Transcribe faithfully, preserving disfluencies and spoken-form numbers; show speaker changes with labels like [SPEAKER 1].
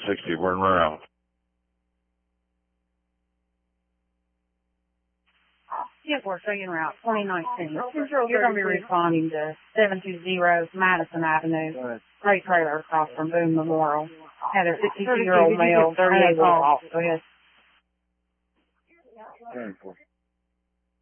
[SPEAKER 1] sixty, we're in Monroe.
[SPEAKER 2] Yeah, we're taking route twenty nineteen. You're going to be responding to seven two zero Madison Avenue. Freight trailer across from Boone Memorial. Had a sixty-two-year-old male, thirty-eight call. Go ahead.